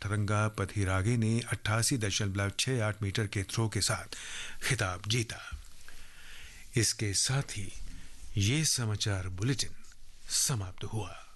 थरंगा पथिरागे ने 88.68 मीटर के थ्रो के साथ खिताब जीता। इसके साथ ही ये समाचार बुलेटिन समाप्त हुआ।